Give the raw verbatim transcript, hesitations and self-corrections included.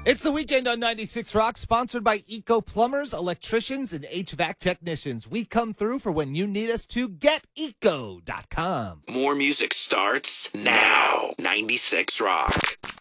It's the weekend on ninety-six Rock, sponsored by Eco Plumbers, Electricians, and H V A C Technicians. We come through for when you need us to. get eco dot com. More music starts now. ninety-six Rock.